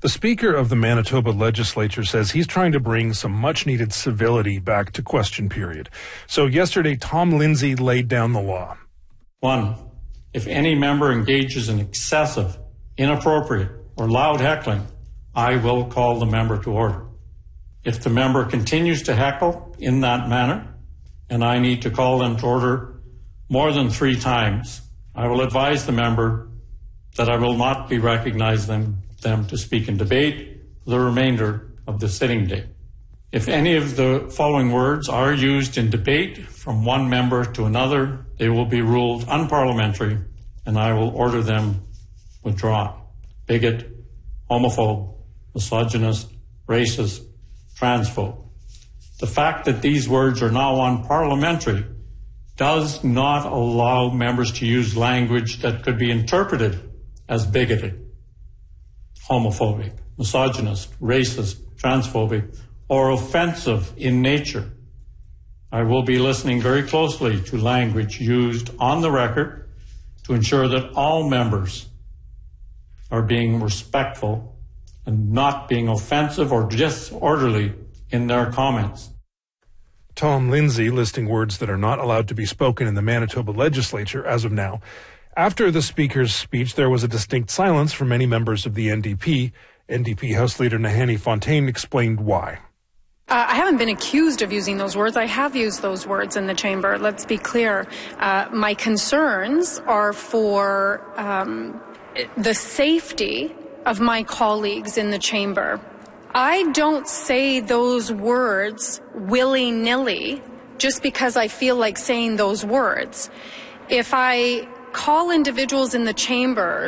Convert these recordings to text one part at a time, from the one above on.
The Speaker of the Manitoba Legislature says he's trying to bring some much-needed civility back to question period. So yesterday, Tom Lindsay laid down the law. 1. If any member engages in excessive, inappropriate, or loud heckling, I will call the member to order. If the member continues to heckle in that manner, and I need to call them to order more than 3 times, I will advise the member that I will not be recognizing them to speak in debate for the remainder of the sitting day. If any of the following words are used in debate from one member to another, they will be ruled unparliamentary, and I will order them withdrawn. Bigot, homophobe, misogynist, racist, transphobe. The fact that these words are now unparliamentary does not allow members to use language that could be interpreted as bigoted, homophobic, misogynist, racist, transphobic, or offensive in nature. I will be listening very closely to language used on the record to ensure that all members are being respectful and not being offensive or disorderly in their comments. Tom Lindsay listing words that are not allowed to be spoken in the Manitoba Legislature as of now. After the Speaker's speech, there was a distinct silence from many members of the NDP. NDP House Leader Nahanni Fontaine explained why. I haven't been accused of using those words. I have used those words in the chamber. Let's be clear. My concerns are for the safety of my colleagues in the chamber. I don't say those words willy-nilly just because I feel like saying those words. If I call individuals in the chamber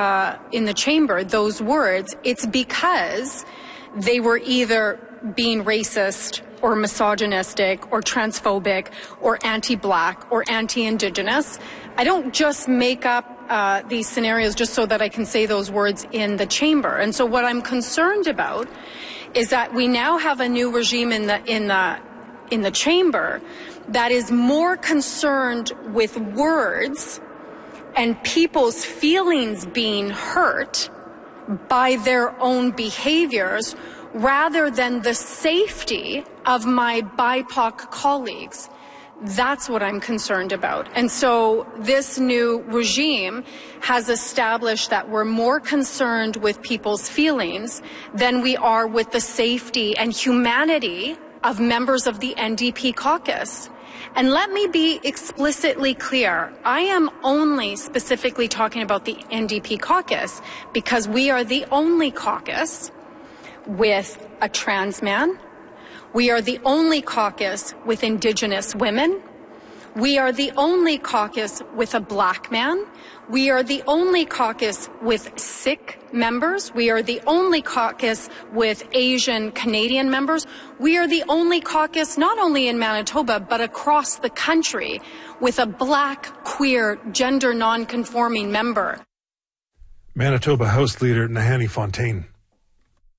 those words, it's because they were either being racist or misogynistic or transphobic or anti-black or anti-Indigenous. I don't just make up these scenarios just so that I can say those words in the chamber. And so what I'm concerned about is that we now have a new regime in the chamber that is more concerned with words and people's feelings being hurt by their own behaviors rather than the safety of my BIPOC colleagues. That's what I'm concerned about. And so this new regime has established that we're more concerned with people's feelings than we are with the safety and humanity of members of the NDP caucus. And let me be explicitly clear. I am only specifically talking about the NDP caucus because we are the only caucus with a trans man. We are the only caucus with Indigenous women. We are the only caucus with a black man. We are the only caucus with Sikh members. We are the only caucus with Asian Canadian members. We are the only caucus, not only in Manitoba, but across the country, with a black, queer, gender non-conforming member. Manitoba House Leader Nahanni Fontaine.